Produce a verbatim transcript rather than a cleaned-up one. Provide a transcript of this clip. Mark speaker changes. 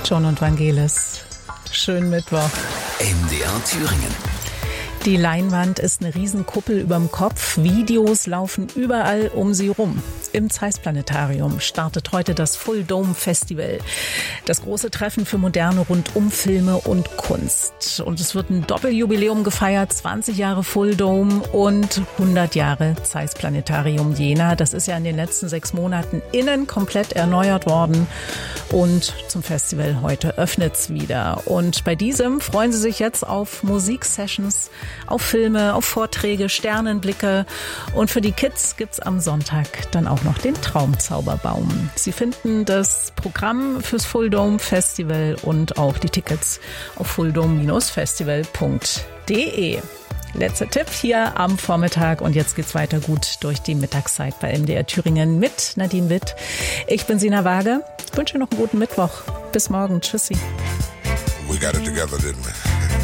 Speaker 1: John und Vangelis. Schönen Mittwoch.
Speaker 2: M D R Thüringen.
Speaker 1: Die Leinwand ist eine Riesenkuppel überm Kopf. Videos laufen überall um sie rum. Im Zeiss Planetarium startet heute das Full Dome Festival. Das große Treffen für moderne Rundumfilme und Kunst. Und es wird ein Doppeljubiläum gefeiert. zwanzig Jahre Full Dome und hundert Jahre Zeiss Planetarium Jena. Das ist ja in den letzten sechs Monaten innen komplett erneuert worden. Und zum Festival heute öffnet's wieder. Und bei diesem freuen Sie sich jetzt auf Musiksessions, auf Filme, auf Vorträge, Sternenblicke. Und für die Kids gibt's am Sonntag dann auch noch den Traumzauberbaum. Sie finden das Programm fürs Full Dome Festival und auch die Tickets auf fulldome Festival punkt de. Letzter Tipp hier am Vormittag und jetzt geht's weiter gut durch die Mittagszeit bei M D R Thüringen mit Nadine Witt. Ich bin Sina Waage. Ich wünsche noch einen guten Mittwoch. Bis morgen. Tschüssi.
Speaker 3: We got it together, didn't we?